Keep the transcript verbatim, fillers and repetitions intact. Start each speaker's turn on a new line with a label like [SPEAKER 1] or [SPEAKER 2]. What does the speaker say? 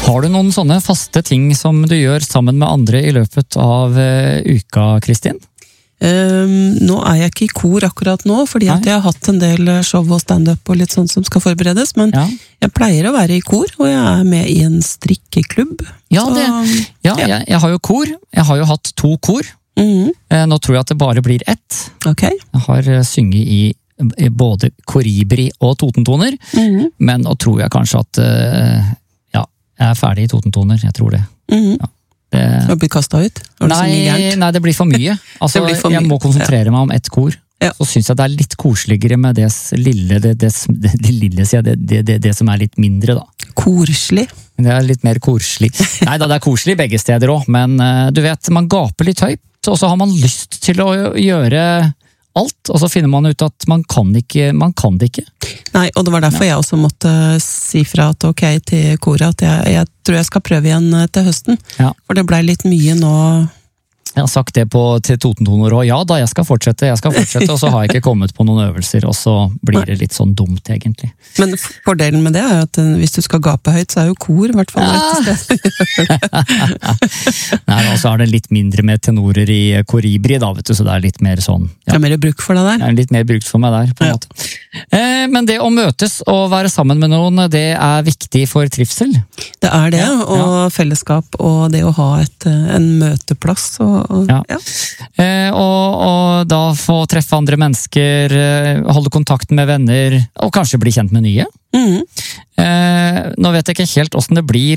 [SPEAKER 1] Har du noen sånne faste ting som du gjør sammen med andre i løpet av uh, uka, Kristin?
[SPEAKER 2] Um, nå er jeg ikke i kor akkurat nå, fordi at jeg har hatt en del show og stand-up og litt sånn som skal forberedes, men ja. Jeg pleier å være i kor, og jeg er med i en strikkeklubb.
[SPEAKER 1] Ja, det, ja, ja. Jeg, jeg har jo kor. Jeg har jo hatt to kor.
[SPEAKER 2] Mm.
[SPEAKER 1] Nå tror jeg at det bare blir ett.
[SPEAKER 2] Okay.
[SPEAKER 1] Jeg har synget i, i både Koribri og Totentoner,
[SPEAKER 2] mm.
[SPEAKER 1] men nå tror jeg kanskje at ja, jeg er ferdig i Totentoner, jeg tror det.
[SPEAKER 2] Mm. Ja.
[SPEAKER 1] Det...
[SPEAKER 2] Du har blitt kastet ut?
[SPEAKER 1] Nei, nei, det blir for mye. Altså, for mye. Jeg må konsentrere meg om ett kor.
[SPEAKER 2] Ja.
[SPEAKER 1] Så synes jeg det er litt koseligere med det lille, det, det, det, det lille, det, det, det, det som er litt mindre, da.
[SPEAKER 2] Korslig?
[SPEAKER 1] Det er litt mer korslig. Nei da, det er korslig begge steder også, men du vet, man gaper litt høyt, og så har man lyst til å gjøre alt, og så finner man ut at man kan ikke, man kan det ikke.
[SPEAKER 2] Nei, og det var derfor ja. Jeg også måtte si fra at ok til koret, at jeg, jeg tror jeg skal prøve igjen til høsten.
[SPEAKER 1] Ja.
[SPEAKER 2] For det ble litt mye nå.
[SPEAKER 1] Jeg har sagt det på, til Totentoner, og ja da, jeg skal fortsette, jeg skal fortsette, og så har jeg ikke kommet på noen øvelser, og så blir det litt sånn dumt, egentlig.
[SPEAKER 2] Men fordelen med det er jo at hvis du skal gape høyt, så er jo kor, i hvert fall rett sted.
[SPEAKER 1] Nei, da så er det litt mindre med tenorer i Koribri, da, vet du, så det er litt mer sånn.
[SPEAKER 2] Ja. Det er mer bruk for deg der?
[SPEAKER 1] Det er litt mer brukt for meg der, på en
[SPEAKER 2] ja.
[SPEAKER 1] måte. Eh, men det å møtes og være sammen med noen, det er viktig for trivsel.
[SPEAKER 2] Det er det,
[SPEAKER 1] ja.
[SPEAKER 2] og
[SPEAKER 1] Ja.
[SPEAKER 2] fellesskap, og det å ha et, en møteplass, og Og,
[SPEAKER 1] ja.
[SPEAKER 2] Ja.
[SPEAKER 1] Eh, og, og da få treffe andre mennesker, eh, holde kontakten med venner, og kanskje bli kjent med nye.
[SPEAKER 2] Mm.
[SPEAKER 1] Eh, nå vet jeg ikke helt hvordan det blir